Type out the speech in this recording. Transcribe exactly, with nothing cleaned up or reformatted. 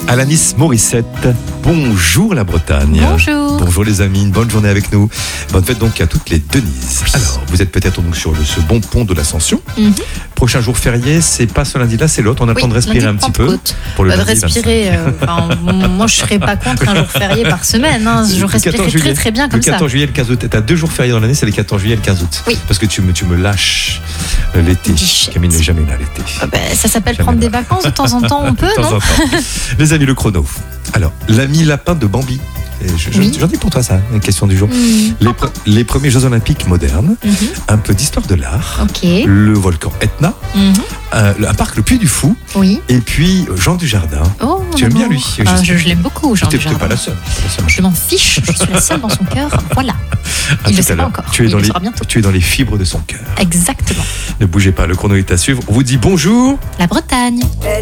Alanis Morissette, bonjour la Bretagne. Bonjour. Bonjour les amis, une bonne journée avec nous. Bonne fête donc à toutes les Denises. Alors, vous êtes peut-être donc sur le, ce bon pont de l'Ascension. Mm-hmm. Prochain jour férié, c'est pas ce lundi-là, c'est l'autre. On a le oui, temps de respirer un petit peu. Pour le bah, de respirer, euh, enfin, moi je serais pas contre un jour férié par semaine. Hein. Je respirerais très très bien comme ça. Le quatorze juillet et le quinze août. Tu as deux jours fériés dans l'année, c'est les quatorze juillet et le quinze août. Oui. Parce que tu me, tu me lâches l'été. Bichette. Camille n'est jamais là l'été. Ah bah, ça s'appelle prendre des vacances de temps en temps, on peut, de temps non en temps. Les amis, le chrono. Alors, l'ami lapin de Bambi. Je, oui. J'en ai pour toi ça, une question du jour. Mmh. Les, pre- les premiers Jeux Olympiques modernes, mmh. un peu d'histoire de l'art, okay. le volcan Etna, mmh. euh, un parc le Puy du Fou, oui. et puis Jean Dujardin. Oh, tu aimes bien lui? ah, Je, je l'aime beaucoup, Jean tu Dujardin. Tu n'es pas la seule. Je m'en fiche, je suis la seule dans son cœur. Voilà. À Il ne le sait pas encore. Tu es, Il dans le les, saura bientôt. tu es dans les fibres de son cœur. Exactement. Ne bougez pas, le chrono est à suivre. On vous dit bonjour. La Bretagne.